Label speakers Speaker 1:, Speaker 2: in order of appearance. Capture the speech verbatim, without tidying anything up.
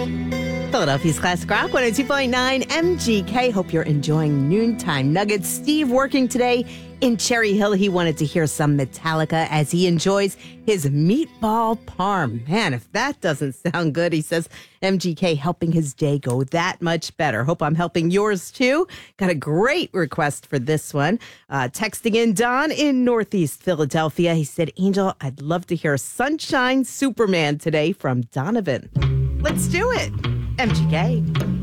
Speaker 1: Philadelphia's Classic Rock one oh two point nine M G K. Hope you're enjoying Noontime Nuggets. Steve working today in Cherry Hill. He wanted to hear some Metallica as he enjoys his meatball parm. Man, if that doesn't sound good, he says M G K helping his day go that much better. Hope I'm helping yours too. Got a great request for this one. Uh, texting in Don in Northeast Philadelphia. He said, Angel, I'd love to hear Sunshine Superman today from Donovan. Let's do it. M G K.